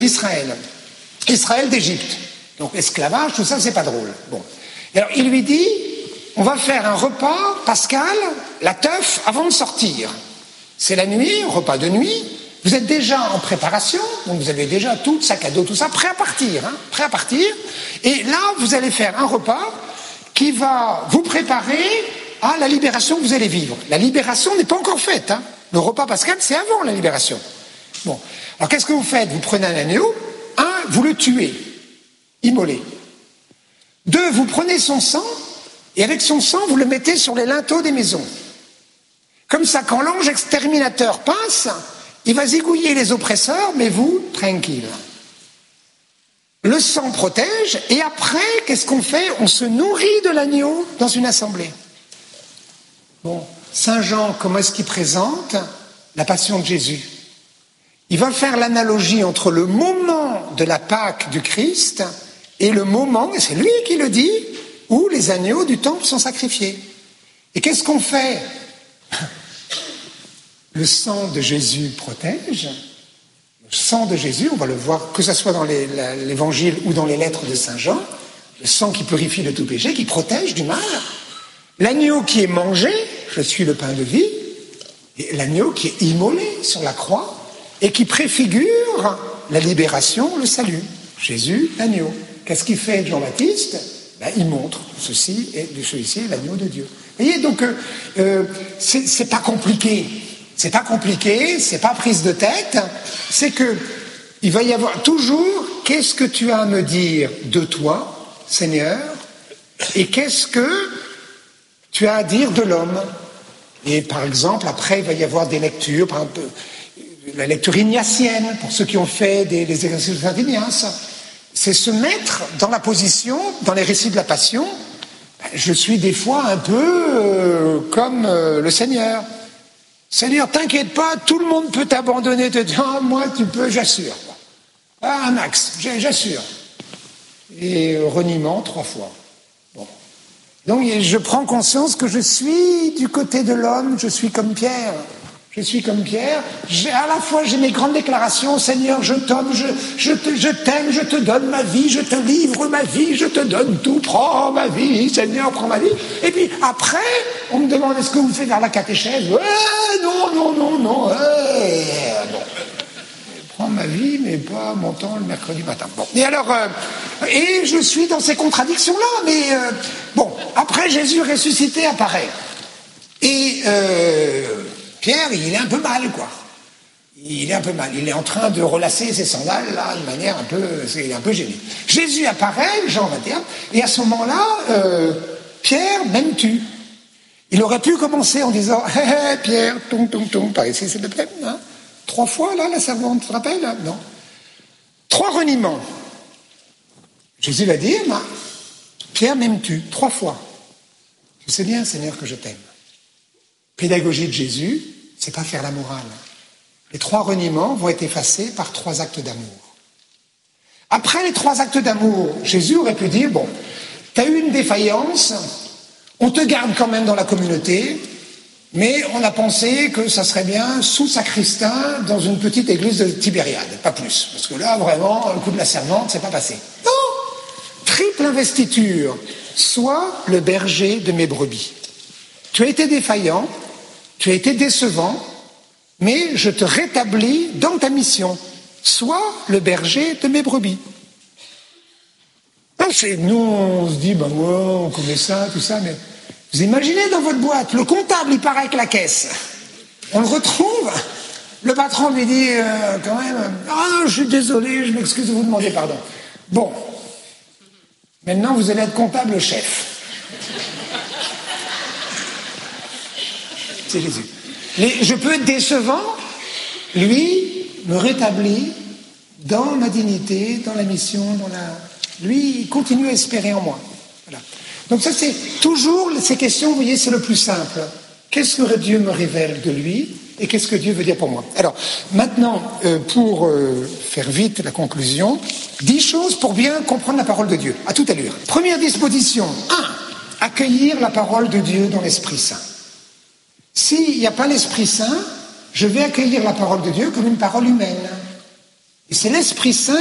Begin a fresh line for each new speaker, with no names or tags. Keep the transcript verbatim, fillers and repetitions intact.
Israël. Israël d'Égypte. Donc esclavage, tout ça, c'est pas drôle. Bon. Et alors il lui dit, on va faire un repas pascal, la teuf, avant de sortir. C'est la nuit, repas de nuit. Vous êtes déjà en préparation, donc vous avez déjà tout, sac à dos, tout ça, prêt à partir, hein, prêt à partir. Et là, vous allez faire un repas qui va vous préparer à la libération que vous allez vivre. La libération n'est pas encore faite, hein. Le repas pascal, c'est avant la libération. Bon. Alors qu'est-ce que vous faites? Vous prenez un agneau, un, vous le tuez, immolé. Deux, vous prenez son sang, et avec son sang, vous le mettez sur les linteaux des maisons. Comme ça, quand l'ange exterminateur passe, il va zigouiller les oppresseurs, mais vous, tranquille. Le sang protège, et après, qu'est-ce qu'on fait? On se nourrit de l'agneau dans une assemblée. Bon, Saint Jean, comment est-ce qu'il présente la passion de Jésus? Il va faire l'analogie entre le moment de la Pâque du Christ et le moment, et c'est lui qui le dit, où les agneaux du temple sont sacrifiés. Et qu'est-ce qu'on fait? Le sang de Jésus protège. Le sang de Jésus, on va le voir, que ce soit dans les, la, l'évangile ou dans les lettres de Saint Jean, le sang qui purifie de tout péché, qui protège du mal. L'agneau qui est mangé, je suis le pain de vie, et l'agneau qui est immolé sur la croix et qui préfigure la libération, le salut. Jésus, l'agneau. Qu'est-ce qu'il fait Jean-Baptiste? Ben, il montre ceci et celui-ci est l'agneau de Dieu. Vous voyez, donc euh, euh, c'est, c'est pas compliqué. C'est pas compliqué, c'est pas prise de tête, c'est que il va y avoir toujours qu'est-ce que tu as à me dire de toi, Seigneur, et qu'est-ce que tu as à dire de l'homme. Et par exemple, après, il va y avoir des lectures, par exemple, la lecture ignatienne, pour ceux qui ont fait des, des exercices de Saint Ignace, c'est se mettre dans la position, dans les récits de la Passion, je suis des fois un peu euh, comme euh, le Seigneur. Seigneur, t'inquiète pas, tout le monde peut t'abandonner, te dire, ah, moi tu peux, j'assure. Ah, un max, j'assure. Et euh, reniement trois fois. Bon. Donc je prends conscience que je suis du côté de l'homme, je suis comme Pierre. Je suis comme Pierre, j'ai, à la fois j'ai mes grandes déclarations, Seigneur, je t'aime, je, je, te, je t'aime, je te donne ma vie, je te livre ma vie, je te donne tout, prends ma vie, Seigneur, prends ma vie. Et puis après, on me demande, est-ce que vous faites vers la catéchèse? Eh, non, non, non, non, eh, non. Prends ma vie, mais pas mon temps le mercredi matin. Bon. Et alors, euh, et je suis dans ces contradictions-là, mais euh, bon, après Jésus ressuscité apparaît. Et... Euh, Pierre, il est un peu mal, quoi. Il est un peu mal. Il est en train de relasser ses sandales, là, de manière un peu... C'est un peu gêné. Jésus apparaît, Jean vingt et un, et à ce moment-là, euh, Pierre, m'aimes-tu? Il aurait pu commencer en disant, hé, hé, Pierre, tom, tom, tom, par ici, s'il te plaît, hein? Trois fois, là, la servante, tu te rappelles, hein? Non. Trois reniements. Jésus va dire, bah, Pierre, m'aimes-tu? Trois fois. Je sais bien, Seigneur, que je t'aime. Pédagogie de Jésus, c'est pas faire la morale. Les trois reniements vont être effacés par trois actes d'amour. Après les trois actes d'amour, Jésus aurait pu dire, bon, t'as eu une défaillance, on te garde quand même dans la communauté, mais on a pensé que ça serait bien sous sacristain dans une petite église de Tibériade, pas plus. Parce que là, vraiment, le coup de la servante, c'est pas passé. Non! Triple investiture. Sois le berger de mes brebis. Tu as été défaillant, tu as été décevant, mais je te rétablis dans ta mission. Sois le berger de mes brebis. Non, c'est, nous, on se dit, ben ouais, on connaît ça, tout ça, mais vous imaginez dans votre boîte, le comptable, il part avec la caisse. On le retrouve, le patron lui dit, euh, quand même, ah non, je suis désolé, je m'excuse de vous demander pardon. Bon, maintenant vous allez être comptable chef. C'est Jésus. Les, je peux être décevant, lui me rétablit dans ma dignité, dans la mission, dans la... Lui, il continue à espérer en moi. Voilà. Donc ça, c'est toujours ces questions, vous voyez, c'est le plus simple. Qu'est-ce que Dieu me révèle de lui et qu'est-ce que Dieu veut dire pour moi? Alors, maintenant, euh, pour euh, faire vite la conclusion, dix choses pour bien comprendre la parole de Dieu. À toute allure. Première disposition. Un, accueillir la parole de Dieu dans l'Esprit Saint. S'il n'y a pas l'Esprit Saint, je vais accueillir la parole de Dieu comme une parole humaine. Et c'est l'Esprit Saint